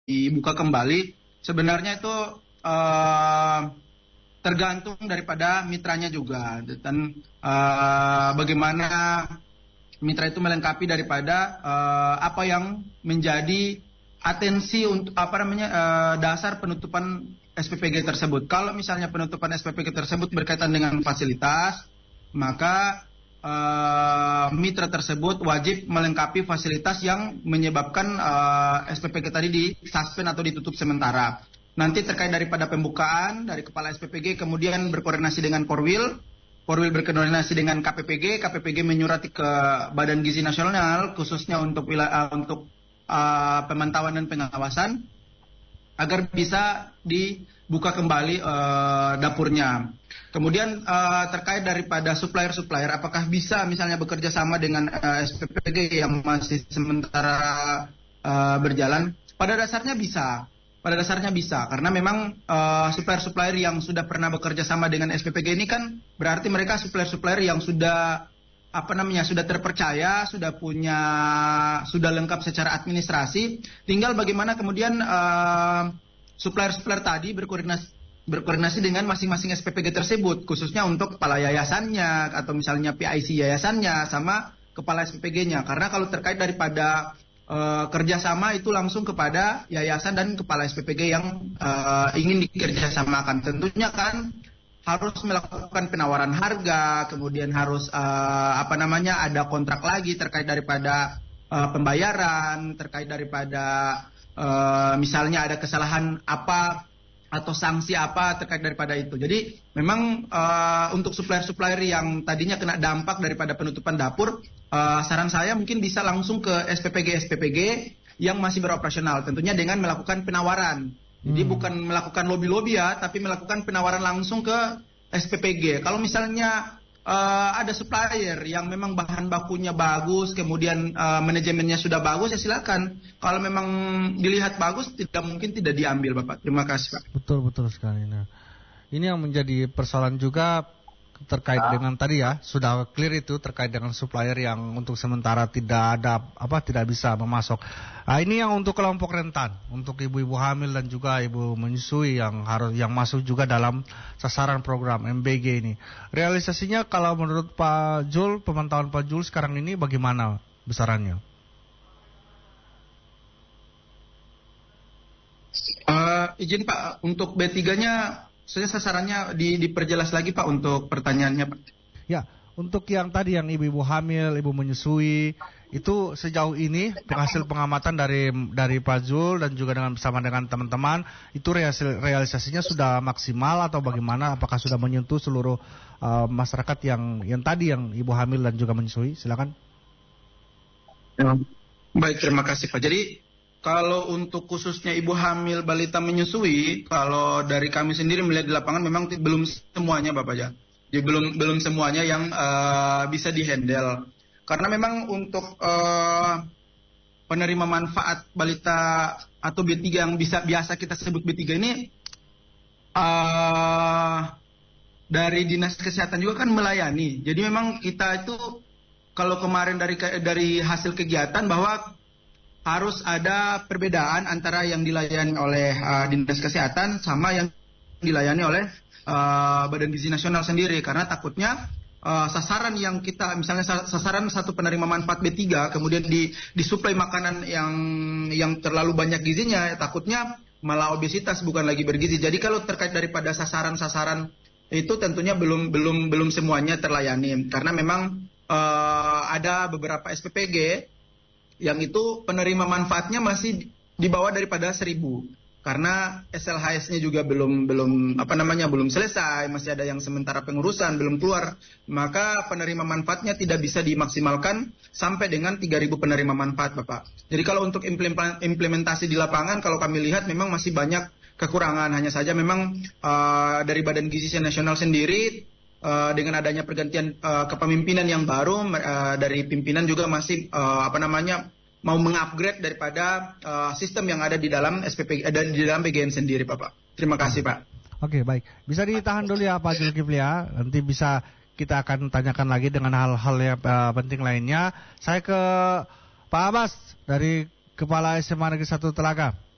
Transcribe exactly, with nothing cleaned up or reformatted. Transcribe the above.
dibuka kembali, sebenarnya itu uh, tergantung daripada mitranya juga, dan uh, bagaimana mitra itu melengkapi daripada uh, apa yang menjadi atensi untuk apa namanya uh, dasar penutupan S P P G tersebut. Kalau misalnya penutupan S P P G tersebut berkaitan dengan fasilitas, maka uh, mitra tersebut wajib melengkapi fasilitas yang menyebabkan uh, S P P G tadi disuspend atau ditutup sementara. Nanti terkait daripada pembukaan dari kepala S P P G, kemudian berkoordinasi dengan Korwil, Korwil berkoordinasi dengan K P P G, K P P G menyurati ke Badan Gizi Nasional khususnya untuk uh, untuk uh, pemantauan dan pengawasan agar bisa dibuka kembali uh, dapurnya. Kemudian uh, terkait daripada supplier-supplier, apakah bisa misalnya bekerja sama dengan uh, S P P G yang masih sementara uh, berjalan? Pada dasarnya bisa. Pada dasarnya bisa, karena memang uh, supplier-supplier yang sudah pernah bekerja sama dengan S P P G ini kan berarti mereka supplier-supplier yang sudah apa namanya sudah terpercaya, sudah punya, sudah lengkap secara administrasi. Tinggal bagaimana kemudian uh, supplier-supplier tadi berkoordinasi berkoordinasi dengan masing-masing S P P G tersebut, khususnya untuk kepala yayasannya atau misalnya P I C yayasannya sama kepala S P P G-nya. Karena kalau terkait daripada Uh, kerjasama itu langsung kepada yayasan dan kepala S P P G yang uh, ingin dikerjasamakan. Tentunya kan harus melakukan penawaran harga, kemudian harus uh, apa namanya ada kontrak lagi terkait daripada uh, pembayaran, terkait daripada uh, misalnya ada kesalahan apa atau sanksi apa terkait daripada itu. Jadi memang uh, untuk supplier-supplier yang tadinya kena dampak daripada penutupan dapur, Uh, saran saya mungkin bisa langsung ke S P P G-S P P G yang masih beroperasional, tentunya dengan melakukan penawaran. Jadi hmm. bukan melakukan lobby-lobby ya, tapi melakukan penawaran langsung ke S P P G. Kalau misalnya uh, ada supplier yang memang bahan bakunya bagus, kemudian uh, manajemennya sudah bagus, ya silakan. Kalau memang dilihat bagus, tidak mungkin tidak diambil, Bapak. Terima kasih, Pak. Betul, betul sekali. Nah, ini yang menjadi persoalan juga terkait ah. dengan tadi ya, sudah clear itu terkait dengan supplier yang untuk sementara tidak ada apa tidak bisa memasok. Nah, ini yang untuk kelompok rentan, untuk ibu-ibu hamil dan juga ibu menyusui yang harus yang masuk juga dalam sasaran program M B G ini. Realisasinya kalau menurut Pak Jul, pemantauan Pak Jul sekarang ini bagaimana besarannya? Uh, izin Pak, untuk B tiga-nya saya sasarannya di, diperjelas lagi Pak untuk pertanyaannya Pak. Ya, untuk yang tadi yang ibu-ibu hamil, ibu menyusui, itu sejauh ini hasil pengamatan dari dari Pak Zul dan juga dengan bersama dengan teman-teman, itu realisasinya sudah maksimal atau bagaimana? Apakah sudah menyentuh seluruh uh, masyarakat yang yang tadi yang ibu hamil dan juga menyusui? Silakan. Ya. Baik, terima kasih Pak. Jadi kalau untuk khususnya ibu hamil, balita menyusui, kalau dari kami sendiri melihat di lapangan memang t- belum semuanya Bapak ya. Jadi belum belum semuanya yang uh, bisa dihandle. Karena memang untuk uh, penerima manfaat balita atau B tiga yang bisa biasa kita sebut B tiga ini uh, dari Dinas Kesehatan juga kan melayani. Jadi memang kita itu kalau kemarin dari dari hasil kegiatan bahwa harus ada perbedaan antara yang dilayani oleh uh, Dinas Kesehatan sama yang dilayani oleh uh, Badan Gizi Nasional sendiri, karena takutnya uh, sasaran yang kita misalnya sasaran satu penerima manfaat B tiga kemudian di disuplai makanan yang yang terlalu banyak gizinya, takutnya malah obesitas bukan lagi bergizi. Jadi kalau terkait daripada sasaran-sasaran itu tentunya belum belum belum semuanya terlayani, karena memang uh, ada beberapa S P P G yang itu penerima manfaatnya masih di bawah daripada seribu, karena S L H S-nya juga belum belum apa namanya belum selesai, masih ada yang sementara pengurusan belum keluar, maka penerima manfaatnya tidak bisa dimaksimalkan sampai dengan tiga ribu penerima manfaat Bapak. Jadi kalau untuk implementasi di lapangan kalau kami lihat memang masih banyak kekurangan, hanya saja memang uh, dari Badan Gizi Nasional sendiri uh, dengan adanya pergantian uh, kepemimpinan yang baru uh, dari pimpinan juga masih uh, apa namanya mau mengupgrade daripada uh, sistem yang ada di dalam S P P ada di dalam B G N sendiri, Bapak. Terima kasih, Pak. Oke, baik. Bisa ditahan dulu ya, Pak Zulkifli ya. Nanti bisa kita akan tanyakan lagi dengan hal-hal yang uh, penting lainnya. Saya ke Pak Abbas dari Kepala S M A Negeri satu Telaga.